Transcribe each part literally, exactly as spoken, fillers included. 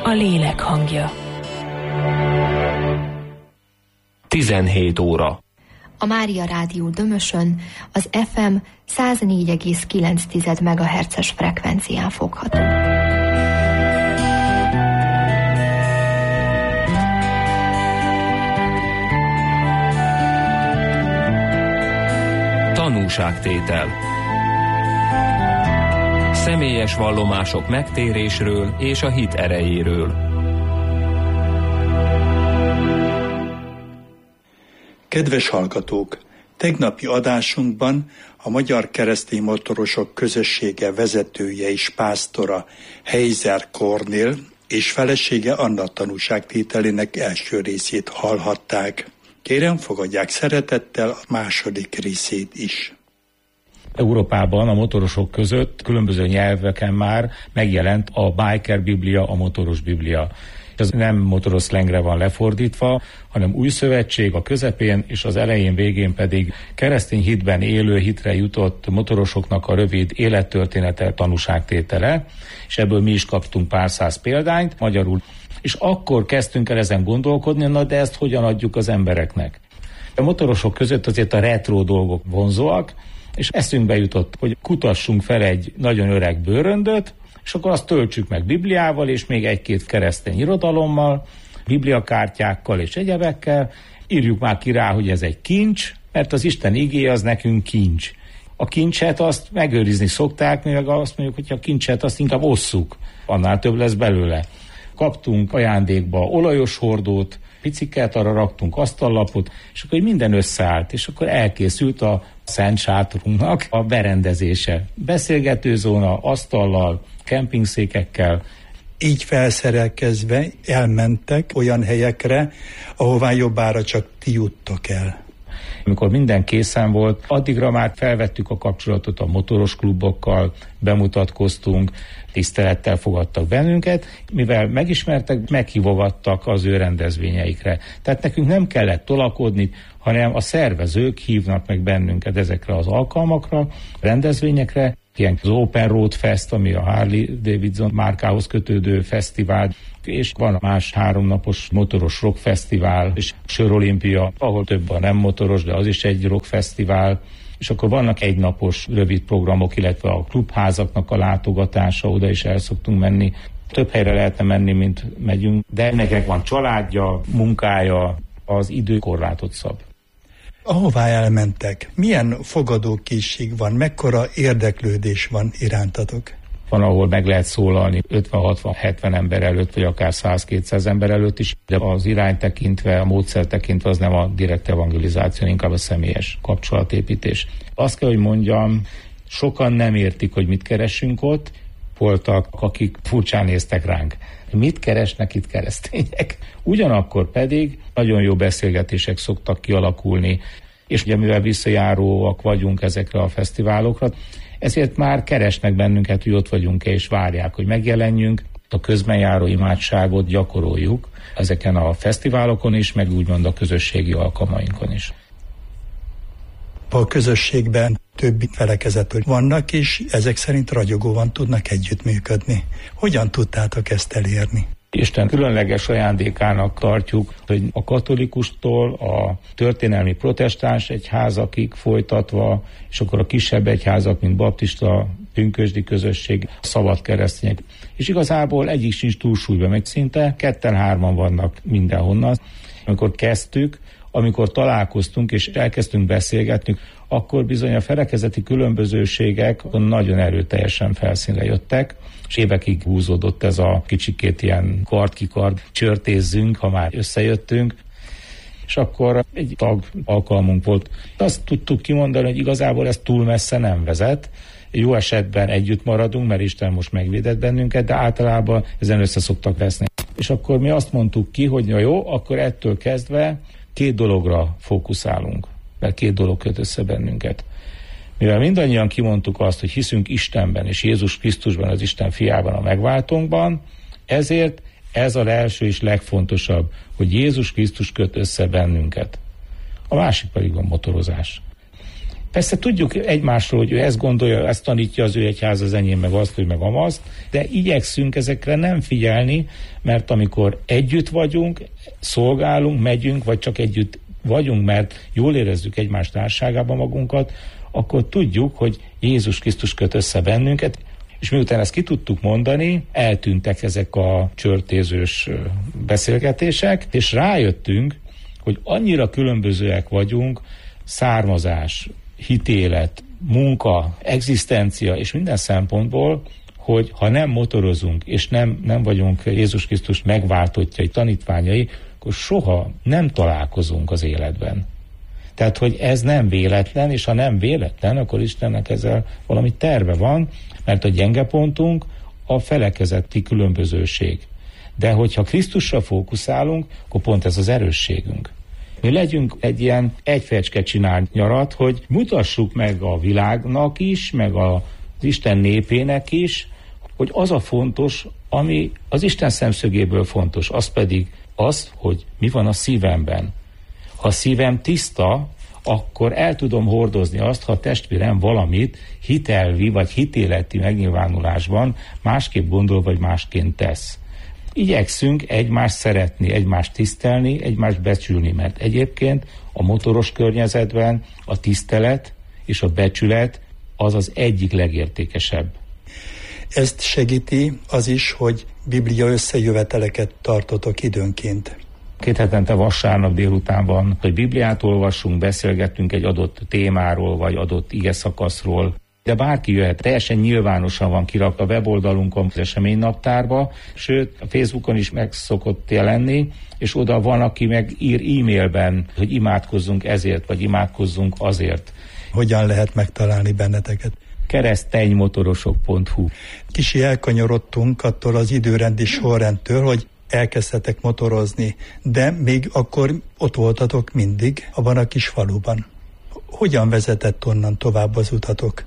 a lélek hangja. tizenhét óra. A Mária Rádió Dömösön az ef em száznégy egész kilenc megahertzes frekvencián fogható. Tanúságtétel. Személyes vallomások megtérésről és a hit erejéről. Kedves hallgatók! Tegnapi adásunkban a Magyar Keresztény Motorosok Közössége vezetője és pásztora Heiser Kornél és felesége Anna tanúságtételének első részét hallhatták. Kérem, fogadják szeretettel a második részét is. Európában a motorosok között különböző nyelveken már megjelent a Biker Biblia, a motoros Biblia. Ez nem motoros szlengre van lefordítva, hanem új szövetség a közepén, és az elején végén pedig keresztény hitben élő, hitre jutott motorosoknak a rövid élettörténete, tanúságtétele, és ebből mi is kaptunk pár száz példányt magyarul. És akkor kezdtünk el ezen gondolkodni, na de ezt hogyan adjuk az embereknek? A motorosok között azért a retro dolgok vonzóak, és eszünkbe jutott, hogy kutassunk fel egy nagyon öreg bőröndöt, és akkor azt töltsük meg Bibliával, és még egy-két keresztény irodalommal, bibliakártyákkal és egyebekkel, írjuk már ki rá, hogy ez egy kincs, mert az Isten igéje az nekünk kincs. A kincset azt megőrizni szokták, mi meg azt mondjuk, hogy a kincset azt inkább osszuk, annál több lesz belőle. Kaptunk ajándékba olajos hordót, piciket, arra raktunk asztallapot, és akkor minden összeállt, és akkor elkészült a szent sátorunknak a berendezése. Beszélgetőzóna, asztallal, kempingszékekkel. Így felszerelkezve elmentek olyan helyekre, ahová jobbára csak ti juttok el. Amikor minden készen volt, addigra már felvettük a kapcsolatot a motoros klubokkal, bemutatkoztunk, tisztelettel fogadtak bennünket, mivel megismertek, meghívogattak az ő rendezvényeikre. Tehát nekünk nem kellett tolakodni, hanem a szervezők hívnak meg bennünket ezekre az alkalmakra, rendezvényekre, ilyen az Open Road Fest, ami a Harley Davidson márkához kötődő fesztivál, és van más háromnapos motoros rockfesztivál, és Sörolimpia, ahol több a nem motoros, de az is egy rockfesztivál, és akkor vannak egynapos rövid programok, illetve a klubházaknak a látogatása, oda is el szoktunk menni. Több helyre lehetne menni, mint megyünk, de nekik van családja, munkája, az idő korlátot szab. Ahová elmentek, milyen fogadókészség van, mekkora érdeklődés van irántatok? Van, ahol meg lehet szólalni ötven hatvan hetven ember előtt, vagy akár száz-kétszáz ember előtt is, de az irány tekintve, a módszer tekintve az nem a direkt evangelizáció, inkább a személyes kapcsolatépítés. Azt kell, hogy mondjam, sokan nem értik, hogy mit keresünk ott, voltak, akik furcsán néztek ránk. Mit keresnek itt keresztények? Ugyanakkor pedig nagyon jó beszélgetések szoktak kialakulni, és ugye mivel visszajáróak vagyunk ezekre a fesztiválokra, ezért már keresnek bennünket, hogy ott vagyunk-e, és várják, hogy megjelenjünk. A közben járó imádságot gyakoroljuk ezeken a fesztiválokon is, meg úgymond a közösségi alkalmainkon is. A közösségben többi felekezetük vannak, és ezek szerint ragyogóan tudnak együttműködni. Hogyan tudtátok ezt elérni? Isten különleges ajándékának tartjuk, hogy a katolikustól a történelmi protestáns egyházakig folytatva, és akkor a kisebb egyházak, mint baptista, pünkösdi közösség, szabad keresztények. És igazából egyik sincs túlsúlyban, meg szinte ketten-hárman vannak mindenhonnan. Amikor kezdtük, amikor találkoztunk és elkezdtünk beszélgetni, akkor bizony a felekezeti különbözőségek nagyon erőteljesen felszínre jöttek, és évekig húzódott ez a kicsikét ilyen kard-kikard, csörtézzünk, ha már összejöttünk, és akkor egy tag alkalmunk volt. Azt tudtuk kimondani, hogy igazából ez túl messze nem vezet, jó esetben együtt maradunk, mert Isten most megvédett bennünket, de általában ezen össze szoktak veszni. És akkor mi azt mondtuk ki, hogy na jó, akkor ettől kezdve két dologra fókuszálunk, mert két dolog köt össze bennünket. Mivel mindannyian kimondtuk azt, hogy hiszünk Istenben és Jézus Krisztusban, az Isten fiában, a megváltónkban, ezért ez a első és legfontosabb, hogy Jézus Krisztus köt össze bennünket. A másik pedig a motorozás. Persze tudjuk egymásról, hogy ő ezt gondolja, ezt tanítja az ő egyház, az enyém, meg azt, hogy meg amazt, de igyekszünk ezekre nem figyelni, mert amikor együtt vagyunk, szolgálunk, megyünk, vagy csak együtt vagyunk, mert jól érezzük egymás társágában magunkat, akkor tudjuk, hogy Jézus Krisztus köt össze bennünket, és miután ezt ki tudtuk mondani, eltűntek ezek a csörtézős beszélgetések, és rájöttünk, hogy annyira különbözőek vagyunk, származás, hitélet, munka, egzisztencia és minden szempontból, hogy ha nem motorozunk, és nem, nem vagyunk Jézus Krisztus megváltottjai, tanítványai, akkor soha nem találkozunk az életben. Tehát, hogy ez nem véletlen, és ha nem véletlen, akkor Istennek ezzel valami terve van, mert a gyenge pontunk a felekezeti különbözőség. De hogyha Krisztusra fókuszálunk, akkor pont ez az erősségünk. Mi legyünk egy ilyen egyfecske csinált nyarat, hogy mutassuk meg a világnak is, meg az Isten népének is, hogy az a fontos, ami az Isten szemszögéből fontos, az pedig az, hogy mi van a szívemben. Ha a szívem tiszta, akkor el tudom hordozni azt, ha a testvérem valamit hitelvi vagy hitéleti megnyilvánulásban másképp gondol, vagy másként tesz. Igyekszünk egymást szeretni, egymást tisztelni, egymást becsülni, mert egyébként a motoros környezetben a tisztelet és a becsület az az egyik legértékesebb. Ezt segíti az is, hogy biblia összejöveteleket tartotok időnként. Két hetente vasárnap délután van, hogy Bibliát olvassunk, beszélgettünk egy adott témáról, vagy adott igeszakaszról, de bárki jöhet, teljesen nyilvánosan van kirakva a weboldalunkon, az eseménynaptárba, sőt, a Facebookon is meg szokott jelenni, és oda van, aki meg ír e-mailben, hogy imádkozzunk ezért, vagy imádkozzunk azért. Hogyan lehet megtalálni benneteket? kereszténymotorosok pont hu. Kicsi elkanyarodtunk attól az időrendi sorrendtől, hogy elkezdtetek motorozni, de még akkor ott voltatok mindig, abban a kis faluban. Hogyan vezetett onnan tovább az utatok?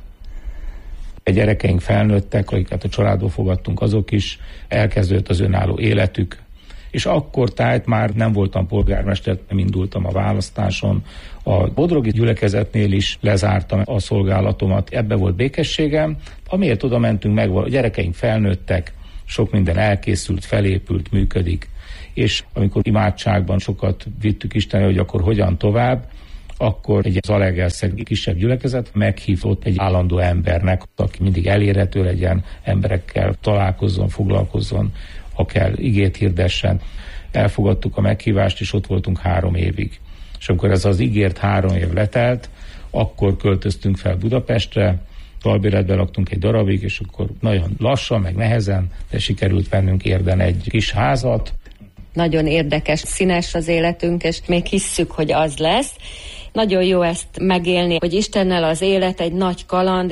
A gyerekeink felnőttek, akiket a családból fogadtunk, azok is, elkezdődött az önálló életük, és akkor tájt már nem voltam polgármester, nem indultam a választáson. A bodrogi gyülekezetnél is lezártam a szolgálatomat, ebbe volt békességem, amiért oda mentünk meg, a gyerekeink felnőttek, sok minden elkészült, felépült, működik, és amikor imádságban sokat vittük Istenre, hogy akkor hogyan tovább, akkor egy zalaegerszegi kisebb gyülekezet meghívott egy állandó embernek, aki mindig elérhető legyen, emberekkel találkozzon, foglalkozzon, ha kell, igét hirdessen. Elfogadtuk a meghívást, és ott voltunk három évig. És amikor ez az ígért három év letelt, akkor költöztünk fel Budapestre, albéletben laktunk egy darabig, és akkor nagyon lassan, meg nehezen, de sikerült vennünk érden egy kis házat. Nagyon érdekes, színes az életünk, és még hisszük, hogy az lesz. Nagyon jó ezt megélni, hogy Istennel az élet egy nagy kaland.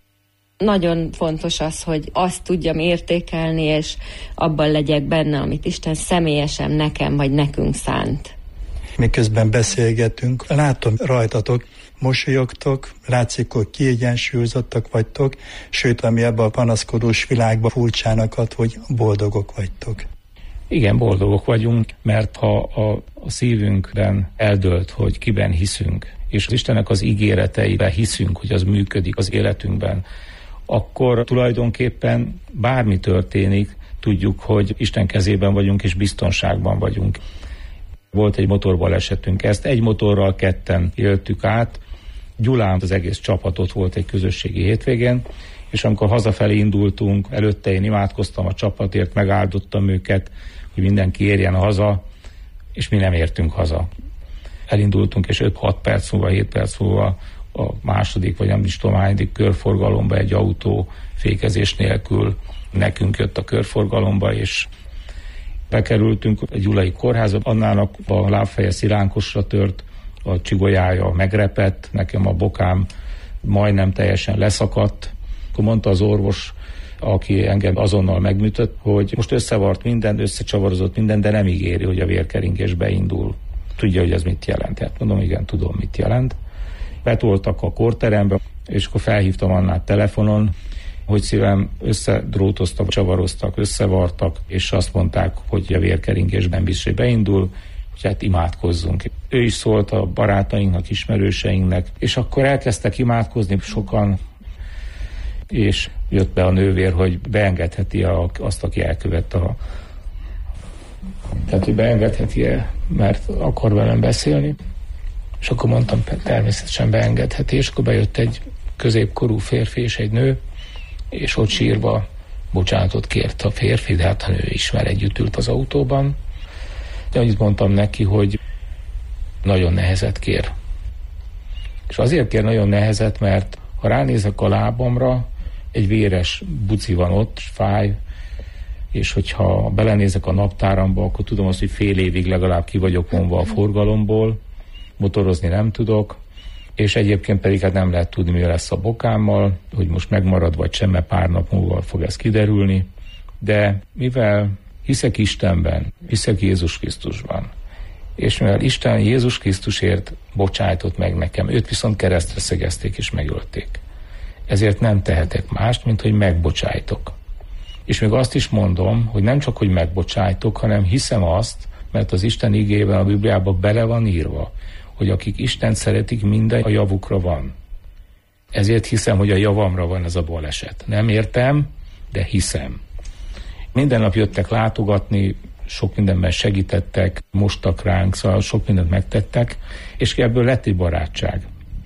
Nagyon fontos az, hogy azt tudjam értékelni, és abban legyek benne, amit Isten személyesen nekem vagy nekünk szánt. Miközben beszélgetünk, látom rajtatok, mosolyogtok, látszik, hogy kiegyensúlyozottak vagytok, sőt, ami ebben a panaszkodós világban furcsának ad, hogy boldogok vagytok. Igen, boldogok vagyunk, mert ha a, a szívünkben eldölt, hogy kiben hiszünk, és az Istennek az ígéreteiben hiszünk, hogy az működik az életünkben, akkor tulajdonképpen bármi történik, tudjuk, hogy Isten kezében vagyunk, és biztonságban vagyunk. Volt egy motorbalesetünk, ezt egy motorral ketten éltük át. Gyulán az egész csapatot volt egy közösségi hétvégén, és amikor hazafelé indultunk, előtte én imádkoztam a csapatért, megáldottam őket, hogy mindenki érjen haza, és mi nem értünk haza. Elindultunk, és öt-hat perc múlva, hét perc múlva a második, vagy nem is tudom, hányadik körforgalomba egy autó fékezés nélkül nekünk jött a körforgalomba, és bekerültünk egy gyulai kórházba, annának a lábfeje szilánkosra tört, a csigolyája megrepett, nekem a bokám majdnem teljesen leszakadt. Akkor mondta az orvos, aki engem azonnal megműtött, hogy most összevart minden, összecsavarozott minden, de nem ígéri, hogy a vérkeringés beindul. Tudja, hogy ez mit jelent. Hát mondom, igen, tudom, mit jelent. Betoltak a kórterembe, és akkor felhívtam Annát telefonon, hogy szívem, összedrótoztak, csavaroztak, összevartak, és azt mondták, hogy a vérkeringésben biztos beindul, hogy hát imádkozzunk. Ő is szólt a barátainknak, ismerőseinknek, és akkor elkezdtek imádkozni sokan, és jött be a nővér, hogy beengedheti a, azt, aki elkövette a... Tehát, hogy beengedheti-e, mert akar velem beszélni. És akkor mondtam, természetesen beengedheti, és akkor bejött egy középkorú férfi és egy nő, és ott sírva bocsánatot kért a férfi, de hát a nő is, mert együtt ült az autóban. De annyit mondtam neki, hogy nagyon nehezet kér. És azért kér nagyon nehezet, mert ha ránézek a lábamra, egy véres buci van ott, fáj, és hogyha belenézek a naptáramba, akkor tudom azt, hogy fél évig legalább ki vagyok vonva a forgalomból, motorozni nem tudok, és egyébként pedig hát nem lehet tudni, mi lesz a bokámmal, hogy most megmarad vagy sem, mert pár nap múlva fog ez kiderülni. De mivel hiszek Istenben, hiszek Jézus Krisztusban, és mivel Isten Jézus Krisztusért bocsájtott meg nekem, őt viszont keresztre szegezték és megölték. Ezért nem tehetek mást, mint hogy megbocsájtok. És még azt is mondom, hogy nem csak, hogy megbocsájtok, hanem hiszem azt, mert az Isten igében, a Bibliában bele van írva, hogy akik Istent szeretik, minden a javukra van. Ezért hiszem, hogy a javamra van ez a baleset. Nem értem, de hiszem. Minden nap jöttek látogatni, sok mindenben segítettek, mostak ránk, szóval sok mindent megtettek, és ebből lett egy barátság.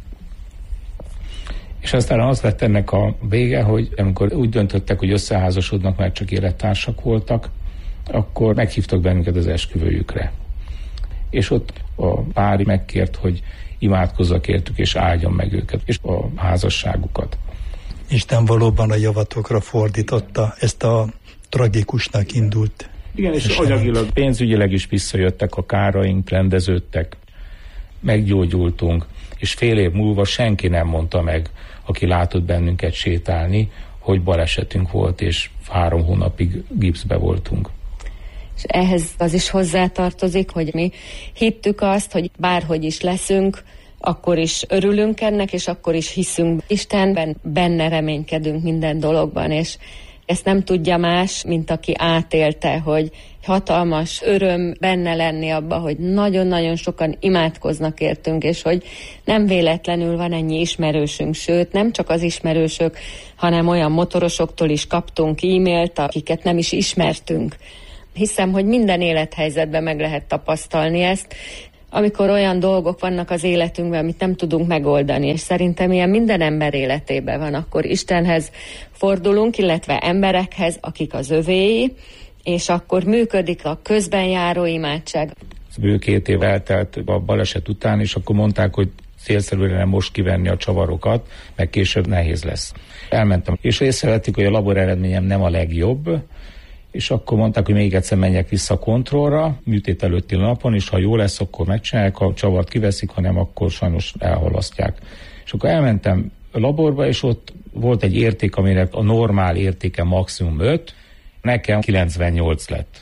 És aztán az lett ennek a vége, hogy amikor úgy döntöttek, hogy összeházasodnak, mert csak élettársak voltak, akkor meghívtak bennünket az esküvőjükre. És ott a pár megkért, hogy imádkozzak értük, és áldjam meg őket, és a házasságukat. Isten valóban a javatokra fordította ezt a tragikusnak indult. Igen, és anyagilag, pénzügyileg is visszajöttek a káraink, rendeződtek, meggyógyultunk, és fél év múlva senki nem mondta meg, aki látott bennünket sétálni, hogy balesetünk volt, és három hónapig gipszbe voltunk. És ehhez az is hozzátartozik, hogy mi hittük azt, hogy bárhogy is leszünk, akkor is örülünk ennek, és akkor is hiszünk Istenben, benne reménykedünk minden dologban, és ezt nem tudja más, mint aki átélte, hogy hatalmas öröm benne lenni abba, hogy nagyon-nagyon sokan imádkoznak értünk, és hogy nem véletlenül van ennyi ismerősünk, sőt, nem csak az ismerősök, hanem olyan motorosoktól is kaptunk e-mailt, akiket nem is ismertünk. Hiszem, hogy minden élethelyzetben meg lehet tapasztalni ezt, amikor olyan dolgok vannak az életünkben, amit nem tudunk megoldani, és szerintem ilyen minden ember életében van, akkor Istenhez fordulunk, illetve emberekhez, akik az övéi, és akkor működik a közben járó imádság. Bő két év eltelt a baleset után, és akkor mondták, hogy célszerű lenne most kivenni a csavarokat, meg később nehéz lesz. Elmentem, és észrevették, hogy a labor eredményem nem a legjobb, és akkor mondták, hogy még egyszer menjek vissza a kontrollra, műtét előtti napon, és ha jó lesz, akkor megcsinálják, ha a csavart kiveszik, ha nem, akkor sajnos elhalasztják. És akkor elmentem a laborba, és ott volt egy érték, aminek a normál értéke maximum öt, nekem kilencvennyolc lett.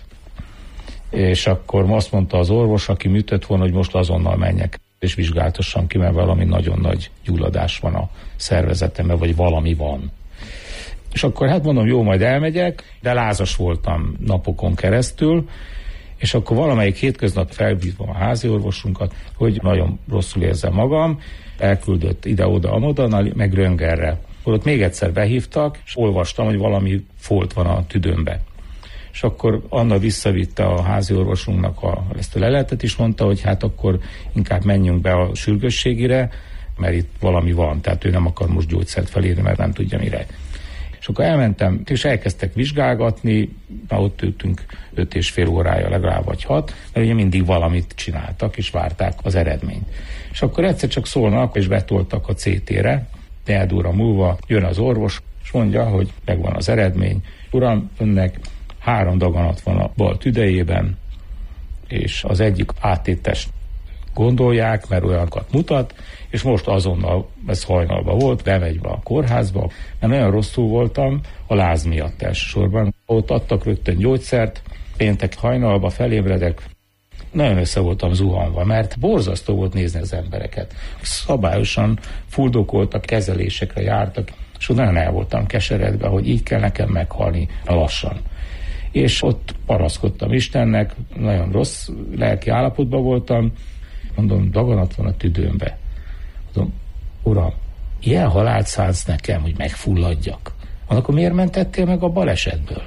És akkor azt mondta az orvos, aki műtött volna, hogy most azonnal menjek, és vizsgáltassam ki, mert valami nagyon nagy gyulladás van a szervezetemben, vagy valami van. És akkor hát mondom, jó, majd elmegyek, de lázas voltam napokon keresztül, és akkor valamelyik hétköznap felhívom a házi orvosunkat, hogy nagyon rosszul érzem magam, elküldött ide-oda, amoda, meg röntgenre. Ott még egyszer behívtak, és olvastam, hogy valami folt van a tüdőmbe. És akkor Anna visszavitte a házi orvosunknak a, ezt a leletet, és mondta, hogy hát akkor inkább menjünk be a sürgősségire, mert itt valami van, tehát ő nem akar most gyógyszert felírni, mert nem tudja mire. És akkor elmentem, és elkezdtek vizsgálgatni, már ott ültünk öt és fél órája legalább, vagy hat, mert ugye mindig valamit csináltak, és várták az eredményt. És akkor egyszer csak szólnak, és betoltak a cé té-re, néhány óra múlva jön az orvos, és mondja, hogy megvan az eredmény. Uram, önnek három daganat van a bal tüdejében, és az egyik áttétes gondolják, mert olyanokat mutat, és most azonnal, ez hajnalban volt, bemegy be a kórházba, mert nagyon rosszul voltam a láz miatt elsősorban. Ott adtak rögtön gyógyszert, péntek hajnalba felébredek, nagyon össze voltam zuhanva, mert borzasztó volt nézni az embereket. Szabályosan fuldokoltak, kezelésekre jártak, és nagyon el voltam keseredve, hogy így kell nekem meghalni lassan. és ott paraszkodtam Istennek, nagyon rossz lelki állapotban voltam, mondom, daganat van a tüdőmbe. Mondom, Uram, ilyen halált szánsz nekem, hogy megfulladjak. Akkor miért mentettél meg a balesetből?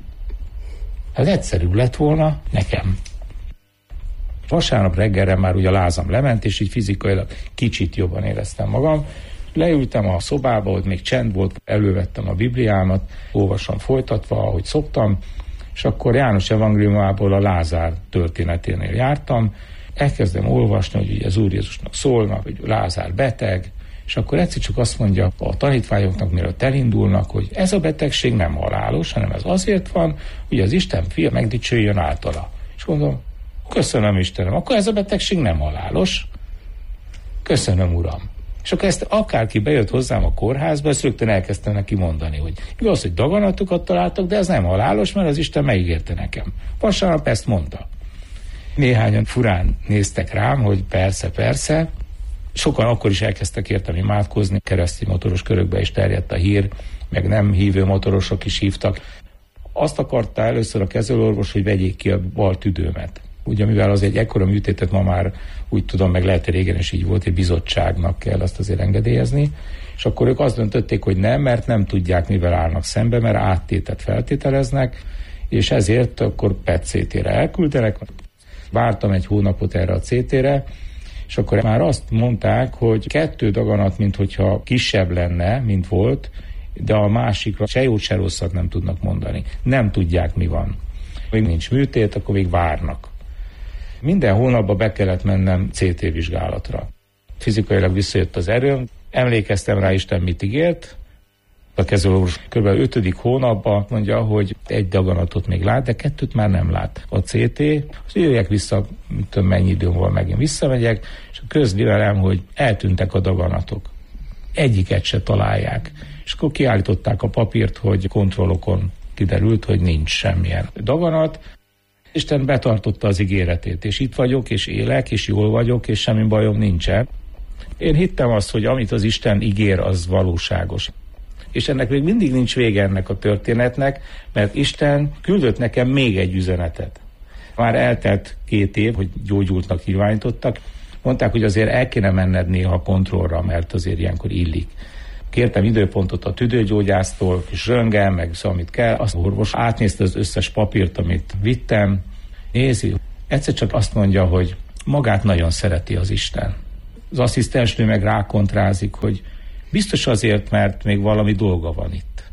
Ez egyszerű lett volna nekem. Vasárnap reggelre már ugye a lázam lement, és így fizikailag kicsit jobban éreztem magam. Leültem a szobába, ott még csend volt, elővettem a Bibliámat, olvasom folytatva, ahogy szoktam, és akkor János evangéliumából a Lázár történeténél jártam, elkezdem olvasni, hogy ugye az Úr Jézusnak szólnak, hogy Lázár beteg, és akkor egyszer csak azt mondja a tanítványoknak, mielőtt elindulnak, hogy ez a betegség nem halálos, hanem ez azért van, hogy az Isten fia megdicsőjön általa. És mondom, köszönöm Istenem, akkor ez a betegség nem halálos. Köszönöm, Uram. És akkor ezt akárki bejött hozzám a kórházba, ezt rögtön elkezdtem neki mondani, hogy igaz, hogy daganatokat találtak, de ez nem halálos, mert az Isten megígérte nekem. Vasárnap ezt mondta. Néhányan furán néztek rám, hogy persze, persze. Sokan akkor is elkezdtek értem imádkozni, keresztény motoros körökbe is terjedt a hír, meg nem hívő motorosok is hívtak. Azt akarta először a kezelőorvos, hogy vegyék ki a bal tüdőmet. Ugye, mivel az egy ekkora műtétet ma már úgy tudom, meg lehet, hogy régen is így volt, egy bizottságnak kell azt azért engedélyezni, és akkor ők azt döntötték, hogy nem, mert nem tudják, mivel állnak szembe, mert áttétet feltételeznek, és ezért akkor pé e té cé té-re elküldenek. Vártam egy hónapot erre a cé té-re, és akkor már azt mondták, hogy kettő daganat, mint hogyha kisebb lenne, mint volt, de a másikra se jót, se rosszat nem tudnak mondani. Nem tudják, mi van. Még nincs műtét, akkor még várnak. Minden hónapban be kellett mennem cé té vizsgálatra. Fizikailag visszajött az erőm, emlékeztem rá, Isten mit ígért. A kezelőorvos kb. ötödik hónapban mondja, hogy egy daganatot még lát, de kettőt már nem lát. A cé té, az jöjjek vissza, mit tudom, mennyi időm van, megint visszamegyek, és közli velem, hogy eltűntek a daganatok. Egyiket se találják. És akkor kiállították a papírt, hogy kontrollokon kiderült, hogy nincs semmilyen daganat. Isten betartotta az ígéretét, és itt vagyok, és élek, és jól vagyok, és semmi bajom nincsen. Én hittem azt, hogy amit az Isten ígér, az valóságos. És ennek még mindig nincs vége ennek a történetnek, mert Isten küldött nekem még egy üzenetet. Már eltelt két év, hogy gyógyultnak nyilvánítottak. Mondták, hogy azért el kéne menned néha a kontrollra, mert azért ilyenkor illik. Kértem időpontot a tüdőgyógyásztól, és röntgen, meg szóval, amit kell. Az orvos átnézte az összes papírt, amit vittem. Nézi, egyszer csak azt mondja, hogy magát nagyon szereti az Isten. Az asszisztensnő meg rákontrázik, hogy biztos azért, mert még valami dolga van itt.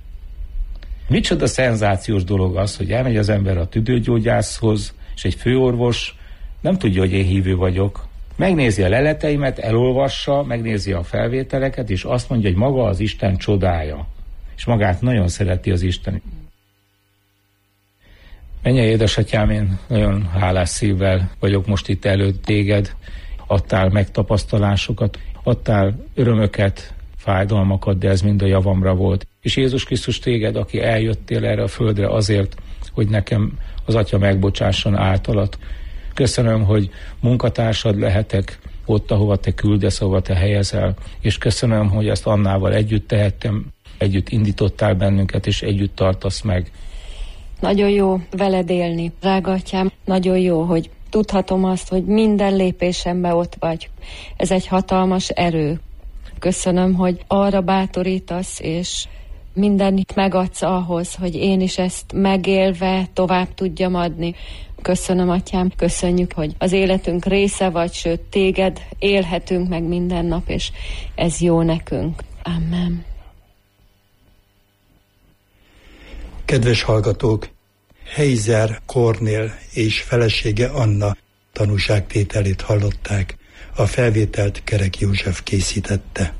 Micsoda szenzációs dolog az, hogy elmegy az ember a tüdőgyógyászhoz, és egy főorvos nem tudja, hogy én hívő vagyok. Megnézi a leleteimet, elolvassa, megnézi a felvételeket, és azt mondja, hogy maga az Isten csodája. És magát nagyon szereti az Isten. Mennyei édesatyám, én nagyon hálás szívvel vagyok most itt előtt téged. Adtál megtapasztalásokat, adtál örömöket, fájdalmakat, de ez mind a javamra volt. És Jézus Krisztus, téged, aki eljöttél erre a földre azért, hogy nekem az Atya megbocsásson általad. Köszönöm, hogy munkatársad lehetek ott, ahova te küldesz, ahova te helyezel, és köszönöm, hogy ezt Annával együtt tehettem, együtt indítottál bennünket, és együtt tartasz meg. Nagyon jó veled élni, drága atyám, nagyon jó, hogy tudhatom azt, hogy minden lépésemben ott vagy. Ez egy hatalmas erő. Köszönöm, hogy arra bátorítasz, és mindent megadsz ahhoz, hogy én is ezt megélve tovább tudjam adni. Köszönöm, atyám, köszönjük, hogy az életünk része vagy, sőt, téged élhetünk meg minden nap, és ez jó nekünk. Amen. Kedves hallgatók, Heiser Kornél és felesége Anna tanúságtételét hallották. A felvételt Kerek József készítette.